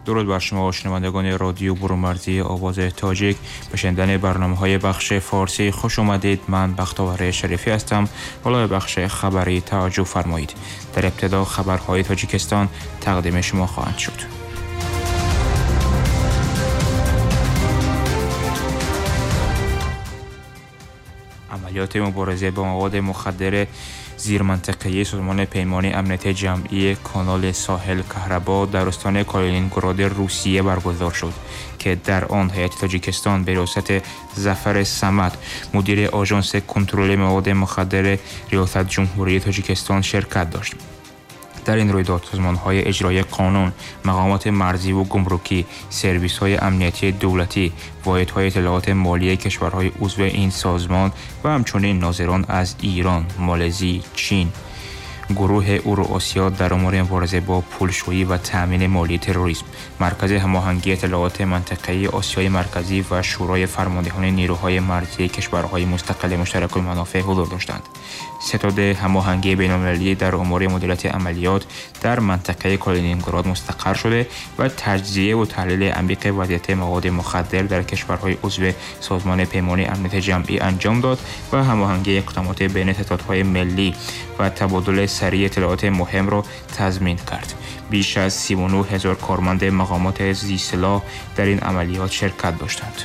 درود بر شما شنوندگان رادیو برومرزی آواز تاجیک. به شنیدن برنامه‌های بخش فارسی خوش اومدید. من بختیار شریفی هستم. حالا بخش خبری توجه فرمایید. در ابتدا خبرهای تاجیکستان تقدیم شما خواهند شد. عملیات مبارزه با مواد مخدر زیر منطقه سازمان پیمان امنیت جمعی کانال ساحل کهربا در استان کالینینگراد روسیه برگزار شد که در آن هیئت تاجیکستان به رئاست ظفر صمد مدیر آژانس کنترل مواد مخدر ریاست جمهوری تاجیکستان شرکت داشت. در این رویداد سازمان‌های اجرایی قانون، مقامات مرزی و گمرکی، سرویس‌های امنیتی دولتی، واحدهای اطلاعات مالی کشورهای عضو این سازمان و همچنین ناظران از ایران، مالزی، چین، گروه اوراسیا در امور مبارزه با پولشویی و تأمین مالی تروریسم، مرکز هماهنگی اطلاعات منطقه‌ای آسیای مرکزی و شورای فرماندهان نیروهای مرزی کشورهای مستقل مشترک المنافع حضور داشتند. ستاد هماهنگی بین‌المللی در امور مدیریت عملیات در منطقه کالینینگراد مستقر شده و تجزیه و تحلیل عمیق وضعیت مواد مخدر در کشورهای عضو سازمان پیمان امنیت جمعی انجام داد و هماهنگی اقدامات بین ستادهای ملی و تبادل سریع اطلاعات مهم را تضمین کرد. بیش از 39,000 کارمند مقامات ذی‌سلاح در این عملیات شرکت داشتند.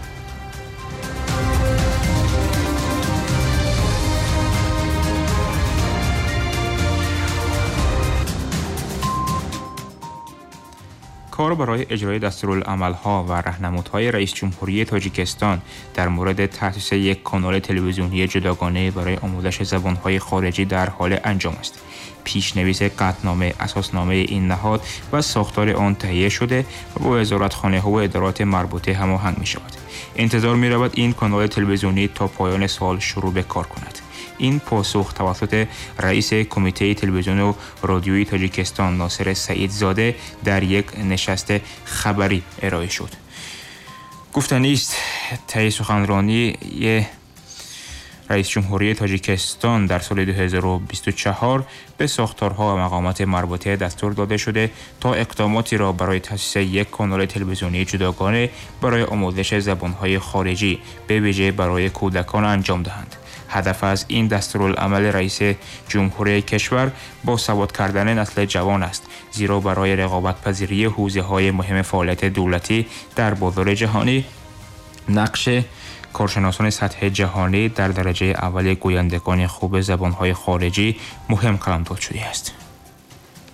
کار برای اجرای دستورالعمل‌ها و راهنمودهای رئیس جمهوری تاجیکستان در مورد تأسیس یک کانال تلویزیونی جداگانه برای آموزش زبان‌های خارجی در حال انجام است. پیش‌نویس قطعنامه، اساسنامه این نهاد و ساختار آن تهیه شده و با وزارتخانه‌ها و ادارات مربوطه هماهنگ می‌شود. انتظار می‌رود این کانال تلویزیونی تا پایان سال شروع به کار کند. این پاسخ توسط رئیس کمیته تلویزیون و رادیویی تاجیکستان ناصر سعیدزاده در یک نشست خبری ارائه شد. گفتنی است طی سخنرانی رئیس جمهوری تاجیکستان در سال 2024 به ساختارها و مقامات مربوطه دستور داده شده تا اقداماتی را برای تأسیس یک کانال تلویزیونی جداگانه برای آموزش زبان‌های خارجی به ویژه برای کودکان انجام دهند. هدف از این دستورالعمل رئیس جمهوری کشور با سواد کردن نسل جوان است، زیرا برای رقابت پذیری حوزه‌های مهم فعالیت دولتی در بازار جهانی نقش کارشناسان سطح جهانی در درجه اول گویندگان خوب زبان‌های خارجی مهم قلمداد شده است.